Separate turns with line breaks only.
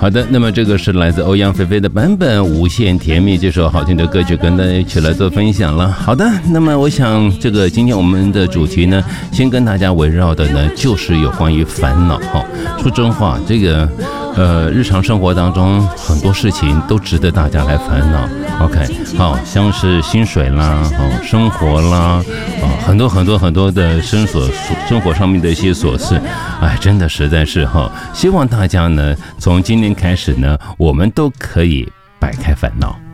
好的，那么这个是来自欧阳菲菲的版本《无限甜蜜》，这首好听的歌曲跟大家一起来做分享了。好的，那么我想这个今天我们的主题呢，先跟大家围绕的呢，就是有关于烦恼。说真话，这个日常生活当中很多事情都值得大家来烦恼。OK， 好像是薪水啦，生活啦，很多的生活上面的一些琐事，真的实在是希望大家呢，从今天开始呢，我们都可以摆开烦恼。